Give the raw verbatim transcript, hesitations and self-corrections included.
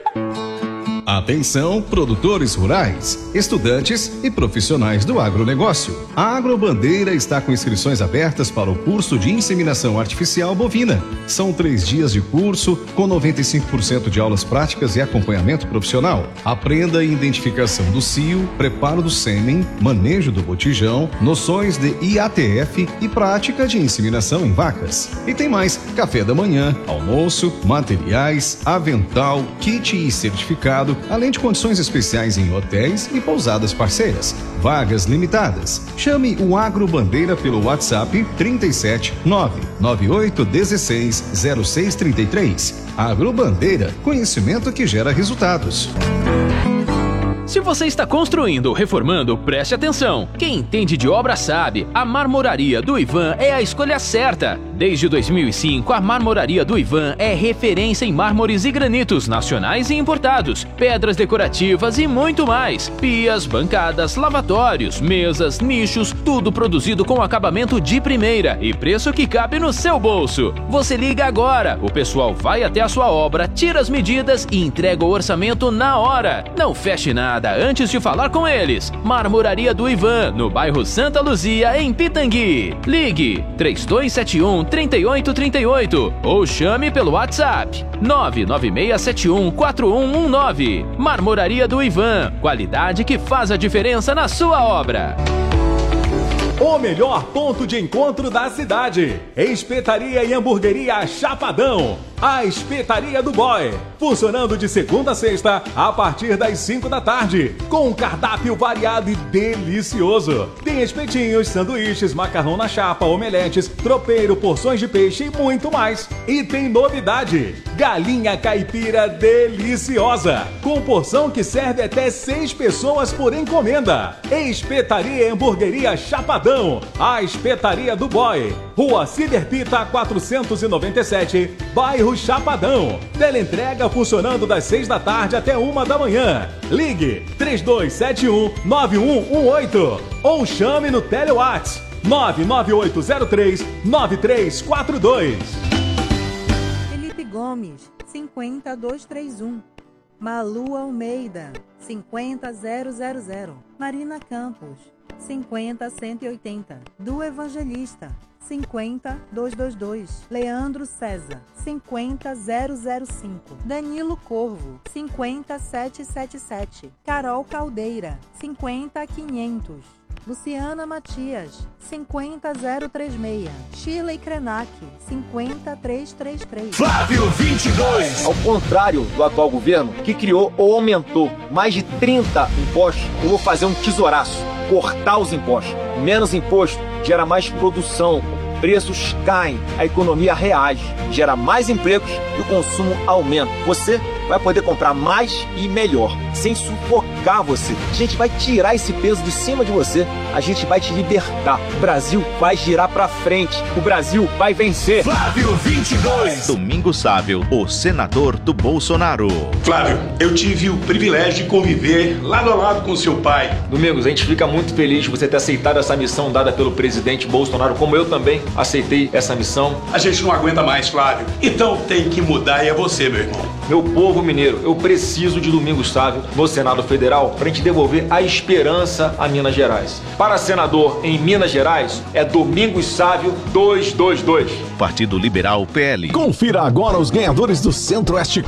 Atenção, produtores rurais, estudantes e profissionais do agronegócio. A Agrobandeira está com inscrições abertas para o curso de inseminação artificial bovina. São três dias de curso com noventa e cinco por cento de aulas práticas e acompanhamento profissional. Aprenda a identificação do cio, preparo do sêmen, manejo do botijão, noções de I A T F e prática de inseminação em vacas. E tem mais: café da manhã, almoço, materiais, avental, kit e certificado, além de condições especiais em hotéis e pousadas parceiras. Vagas limitadas. Chame o Agrobandeira pelo WhatsApp trinta e sete nove nove oito um seis zero seis três três. Agrobandeira, conhecimento que gera resultados. Se você está construindo ou reformando, preste atenção. Quem entende de obra sabe, a Marmoraria do Ivan é a escolha certa. Desde dois mil e cinco, a Marmoraria do Ivan é referência em mármores e granitos nacionais e importados, pedras decorativas e muito mais. Pias, bancadas, lavatórios, mesas, nichos, tudo produzido com acabamento de primeira e preço que cabe no seu bolso. Você liga agora, o pessoal vai até a sua obra, tira as medidas e entrega o orçamento na hora. Não feche nada antes de falar com eles. Marmoraria do Ivan, no bairro Santa Luzia, em Pitangui. Ligue três dois sete um, três oito três oito ou chame pelo WhatsApp nove nove seis sete um quatro um um nove. Marmoraria do Ivan, qualidade que faz a diferença na sua obra. O melhor ponto de encontro da cidade. Espetaria e Hamburgueria Chapadão. A Espetaria do Boy. Funcionando de segunda a sexta, a partir das cinco da tarde. Com um cardápio variado e delicioso. Tem espetinhos, sanduíches, macarrão na chapa, omeletes, tropeiro, porções de peixe e muito mais. E tem novidade: galinha caipira deliciosa. Com porção que serve até seis pessoas por encomenda. Espetaria e Hamburgueria Chapadão. A Espetaria do Boy. Rua Ciderpita quatrocentos e noventa e sete, bairro Chapadão. Teleentrega funcionando das seis da tarde até uma da manhã. Ligue três dois sete um, nove um um oito ou chame no Telewhats nove nove oito zero três, nove três quatro dois. Felipe Gomes, cinquenta dois trinta e um. Malu Almeida, cinquenta zero zero zero. Marina Campos, cinquenta cento e oitenta. Do Evangelista, cinquenta dois dois dois. Leandro César, cinquenta zero zero cinco. Danilo Corvo, cinquenta sete sete sete. Carol Caldeira, cinquenta quinhentos. Luciana Matias, cinquenta zero três seis. Shirley Krenak, cinquenta três três três. Flávio vinte e dois. Ao contrário do atual governo, que criou ou aumentou mais de trinta impostos, eu vou fazer um tesouraço, cortar os impostos. Menos imposto gera mais produção, preços caem, a economia reage, gera mais empregos e o consumo aumenta. Você vai poder comprar mais e melhor, sem sufocar você. A gente vai tirar esse peso de cima de você, a gente vai te libertar. O Brasil vai girar pra frente, o Brasil vai vencer. Flávio vinte e dois. Domingos Sávio, o senador do Bolsonaro. Flávio, eu tive o privilégio de conviver lado a lado com seu pai. Domingos, a gente fica muito feliz de você ter aceitado essa missão dada pelo presidente Bolsonaro, como eu também aceitei essa missão. A gente não aguenta mais, Flávio. Então tem que mudar e é você, meu irmão. Meu povo mineiro, eu preciso de Domingos Sávio no Senado Federal para a gente devolver a esperança a Minas Gerais. Para senador em Minas Gerais, é Domingos Sávio duzentos e vinte e dois. Partido Liberal P L. Confira agora os ganhadores do Centro-Oeste